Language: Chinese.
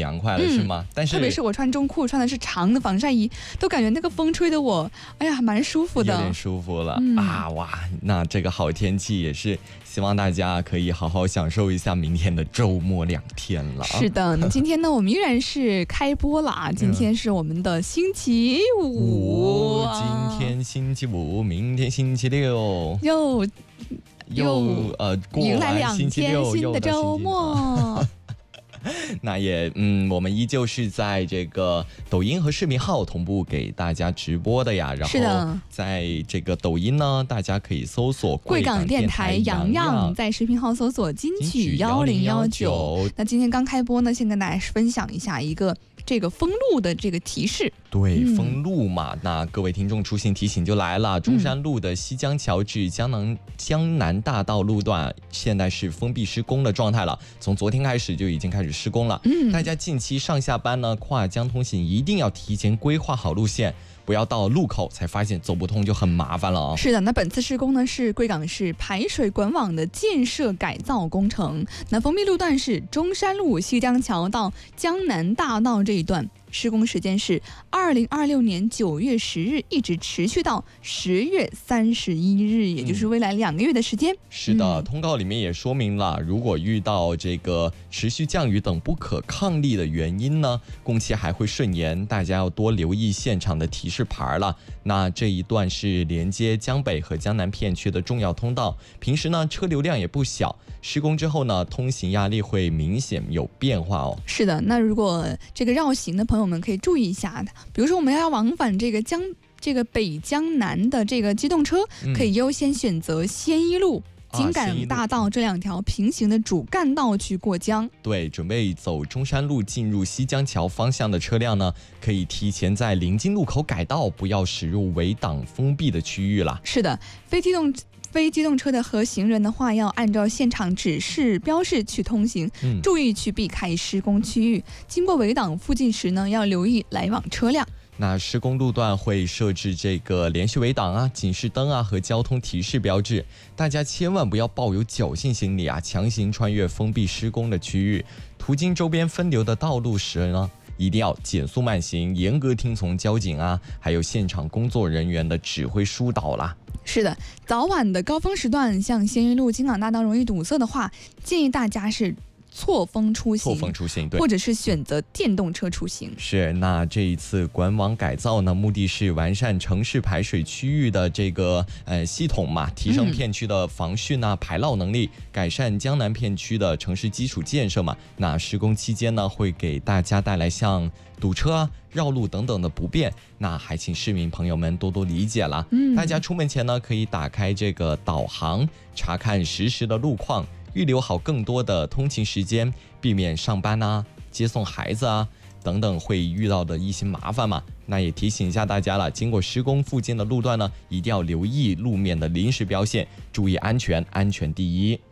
凉快了，是吗？但是特别是我穿中裤，穿的是长的防晒衣，都感觉那个风吹的我，哎呀，蛮舒服的， 有点舒服了啊！哇，那这个好天气也是希望大家可以好好享受一下明天的周末2天了。 是的，今天呢，我们依然是开播了啊！今天是我们的星期五， 今天星期五，明天星期六， 又迎来2天新的周末。 那也我们依旧是在这个抖音和视频号同步给大家直播的呀。然后在这个抖音呢，大家可以搜索贵港电台洋洋， 在视频号搜索金曲1019。那今天刚开播呢，先跟大家分享一下一个这个封路的这个提示。 对，封路嘛，那各位听众出行提醒就来了。中山路的西江桥至江南大道路段现在是封闭施工的状态了，从昨天开始就已经开始施工了。大家近期上下班呢，跨江通行一定要提前规划好路线，不要到路口才发现走不通就很麻烦了啊。 是的，那本次施工呢是贵港市排水管网的建设改造工程。那封闭路段是中山路西江桥到江南大道这一段，施工时间是2026年9月10日，一直持续到10月31日，也就是未来2个月的时间。 是的，通告里面也说明了，如果遇到这个持续降雨等不可抗力的原因呢，工期还会顺延，大家要多留意现场的提示牌了。那这一段是连接江北和江南片区的重要通道，平时呢车流量也不小，施工之后呢，通行压力会明显有变化哦。 是的，那如果这个绕行的朋友们可以注意一下的，比如说我们要往返这个北江南的这个机动车，可以优先选择先一路、井冈大道这2条平行的主干道去过江。 对，准备走中山路进入西江桥方向的车辆呢，可以提前在临近路口改道，不要驶入围挡封闭的区域了。 是的，非机动车的和行人的话，要按照现场指示标示去通行，注意去避开施工区域。经过围挡附近时呢，要留意来往车辆。 那施工路段会设置这个连续围挡啊、警示灯啊和交通提示标志，大家千万不要抱有侥幸心理啊，强行穿越封闭施工的区域。途经周边分流的道路时呢，一定要减速慢行，严格听从交警啊，还有现场工作人员的指挥疏导啦。 是的，早晚的高峰时段，像先一路、京港大道容易堵塞的话，建议大家是错峰出行，对，或者是选择电动车出行。 是，那这一次管网改造呢，目的是完善城市排水区域的这个系统嘛，提升片区的防汛啊、排涝能力，改善江南片区的城市基础建设嘛。那施工期间呢，会给大家带来像堵车啊、绕路等等的不便，那还请市民朋友们多多理解了。大家出门前呢，可以打开这个导航，查看实时的路况，预留好更多的通勤时间，避免上班啊、接送孩子啊等等会遇到的一些麻烦嘛。那也提醒一下大家了，经过施工附近的路段呢，一定要留意路面的临时标线，注意安全，安全第一。